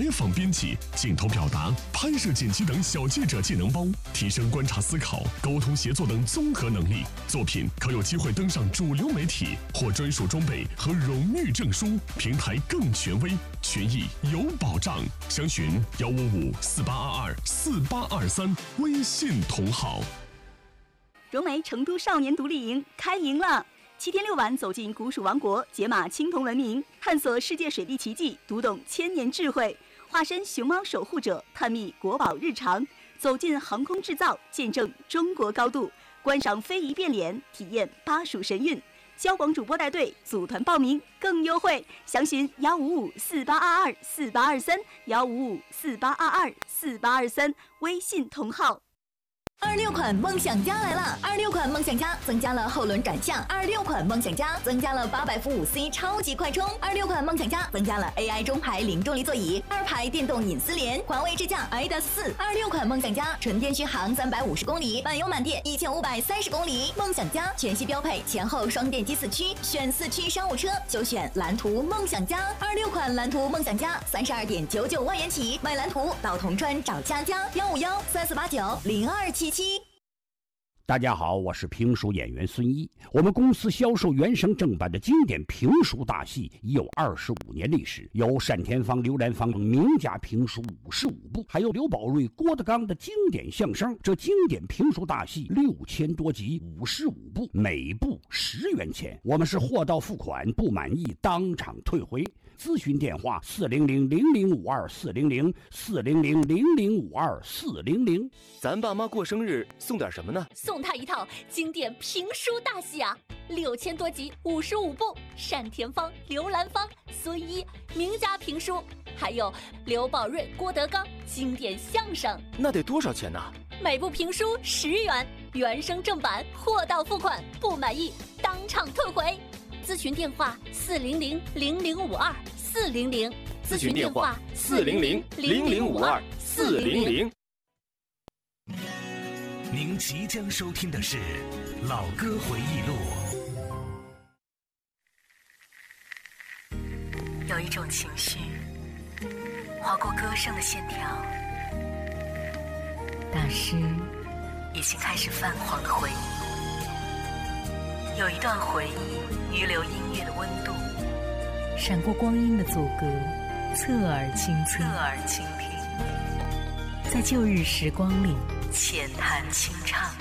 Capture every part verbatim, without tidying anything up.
访编辑、镜头表达、拍摄剪辑等小记者技能包，提升观察思考、沟通协作等综合能力。作品可有机会登上主流媒体，获专属装备和荣誉证书，平台更权威，权益有保障。详询幺五五四八二二四八二三微信同号。 融媒成都少年独立营开营了！七天六晚走进古蜀王国，解码青铜文明，探索世界水利奇迹，读懂千年智慧，化身熊猫守护者，探秘国宝日常，走进航空制造，见证中国高度，观赏非遗变脸，体验巴蜀神韵。交广主播带队，组团报名更优惠，详询幺五五四八二二四八二三幺五五四八二二四八二三微信同号。 二六款梦想家来了！二六款梦想家增加了后轮转向，二六款梦想家增加了八百伏五 C 超级快充，二六款梦想家增加了 A I 中排零动力座椅，二排电动隐私联，环卫智驾 I D A S 四。二六款梦想家纯电续航三百五十公里，满油满电一千五百三十公里。梦想家全系标配前后双电机四驱，选四驱商务车就选蓝图梦想家。二六款蓝图梦想家三十二点九九万元起，买蓝图到铜川找佳佳，幺五幺三四八九零二七七。 大家好，我是评书演员孙一。我们公司销售原声正版的经典评书大戏已有二十五年历史，有单田芳、刘兰芳等名家评书五十五部，还有刘宝瑞、郭德纲的经典相声。这经典评书大戏六千多集，五十五部，每部十元钱。我们是货到付款，不满意当场退回。咨询电话四零零零零五二四零零四零零零零五二四零零。 咱爸妈过生日送点什么呢？ 送他一套经典评书大戏啊，六千多集，五十五部，单田芳、刘兰芳、孙一名家评书，还有刘宝瑞、郭德纲经典相声。 那得多少钱呢？ 每部评书十元，原声正版，货到付款，不满意当场退回。咨询电话四零零零零五二四零零， 咨询电话四零零零零五二四零零。 您即将收听的是《老歌回忆录》。 有一种情绪划过歌声的线条，大师已经开始泛黄的回忆。有一段回忆余留音乐的温度，闪过光阴的阻隔，侧耳倾听，侧耳倾听，在旧日时光里浅谈清唱。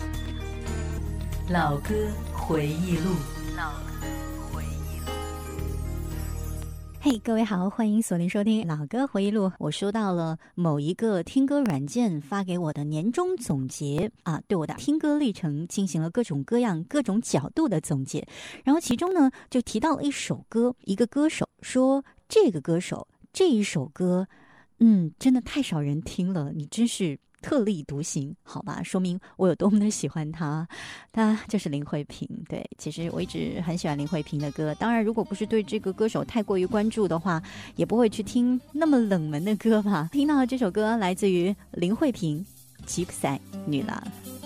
老歌回忆录，老歌回忆录。 嘿、hey, 各位好，欢迎锁定收听老歌回忆录。我收到了某一个听歌软件发给我的年终总结啊，对我的听歌历程进行了各种各样各种角度的总结，然后其中呢就提到了一首歌，一个歌手说这个歌手这一首歌嗯真的太少人听了，你真是特立独行，好吧，说明我有多么的喜欢他。他就是林慧萍。对，其实我一直很喜欢林慧萍的歌，当然如果不是对这个歌手太过于关注的话，也不会去听那么冷门的歌吧。听到这首歌来自于林慧萍，吉普赛女郎。